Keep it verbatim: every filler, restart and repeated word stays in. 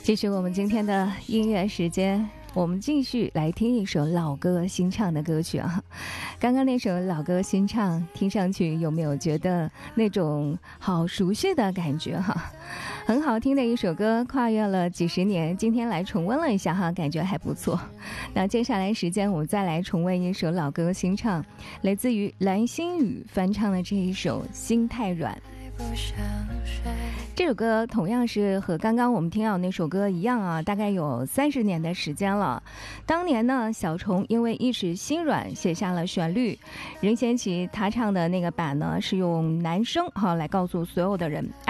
继续我们今天的音乐时间，我们继续来听一首老歌新唱的歌曲啊。刚刚那首老歌新唱听上去有没有觉得那种好熟悉的感觉哈？很好听的一首歌，跨越了几十年，今天来重温了一下哈，感觉还不错。那接下来时间我们再来重温一首老歌新唱，来自于蓝心宇翻唱的这一首《心太软》。这首歌同样是和刚刚我们听到那首歌一样啊，大概有三十年的时间了。当年呢，小虫因为一时心软写下了旋律，任贤齐他唱的那个版呢是用男声哈来告诉所有的人，